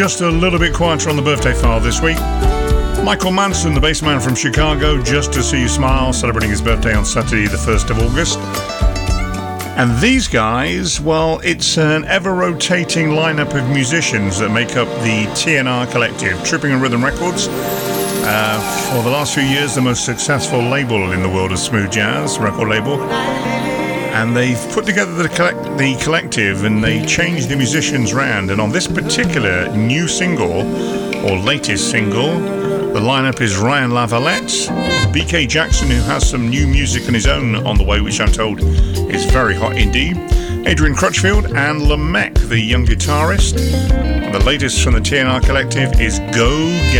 just a little bit quieter on the birthday file this week. Michael Manson, the bass man from Chicago, Just to See You Smile, celebrating his birthday on Saturday the 1st of August. And these guys, well, it's an ever-rotating lineup of musicians that make up the TNR Collective, Tripping and Rhythm Records. For the last few years, the most successful label in the world of smooth jazz, record label. And they've put together the collective and they changed the musicians round. And on this particular new single, or latest single, the lineup is Ryan Lavalette, BK Jackson, who has some new music on his own on the way, which I'm told is very hot indeed, Adrian Crutchfield, and Lamech, the young guitarist. And the latest from the TNR Collective is Go Get